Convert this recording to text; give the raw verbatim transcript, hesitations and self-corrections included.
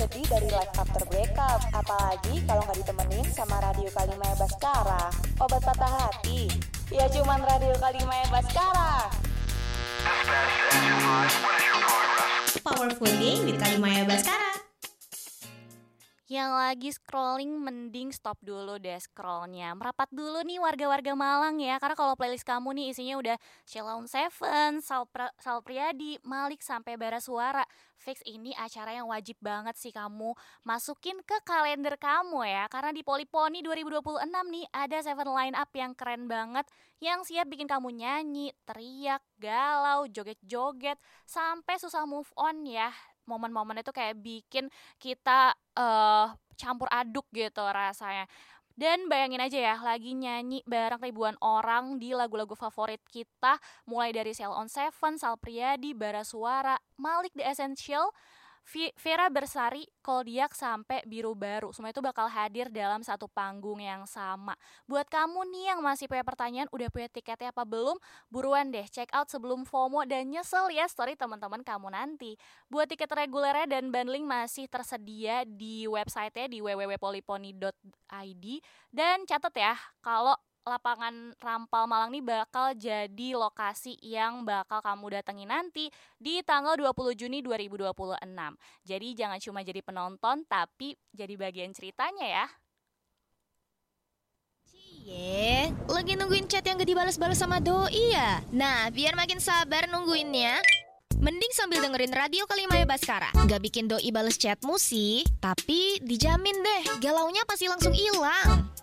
sedih dari life after breakup. Apalagi kalau nggak ditemenin sama Radio Kalimaya Baskara. Obat patah hati, ya cuman Radio Kalimaya Baskara. Powerful Day with Kalimaya Baskara. Yang lagi scrolling mending stop dulu deh scrollnya. Merapat dulu nih warga-warga Malang ya. Karena kalau playlist kamu nih isinya udah Sheila Seven, Sal, pra, Sal Priadi, Malik sampai Bara Suara. Fix ini acara yang wajib banget sih kamu masukin ke kalender kamu ya. Karena di Polypony dua ribu dua puluh enam nih ada Seven line up yang keren banget. Yang siap bikin kamu nyanyi, teriak, galau, joget-joget, sampai susah move on ya. Momen-momen itu kayak bikin kita uh, campur aduk gitu rasanya. Dan bayangin aja ya, lagi nyanyi bareng ribuan orang di lagu-lagu favorit kita, mulai dari Sheila on Seven, Sal Priadi, Bara Suara, Malik The Essential, Vera Bersari, Koldiak, sampai Biru Baru. Semua itu bakal hadir dalam satu panggung yang sama. Buat kamu nih yang masih punya pertanyaan, udah punya tiketnya apa belum? Buruan deh, check out sebelum FOMO dan nyesel ya story teman-teman kamu nanti. Buat tiket regulernya dan bundling masih tersedia di websitenya di w w w titik polypony titik i d. Dan catat ya, kalau lapangan Rampal Malang ini bakal jadi lokasi yang bakal kamu datangi nanti di tanggal dua puluh Juni dua ribu dua puluh enam. Jadi jangan cuma jadi penonton, tapi jadi bagian ceritanya ya. Cie, lagi nungguin chat yang gak dibalas-balas sama doi ya? Nah, biar makin sabar nungguinnya, mending sambil dengerin Radio Kalimaya Baskara. Gak bikin doi bales chatmu sih, tapi dijamin deh galaunya pasti langsung hilang.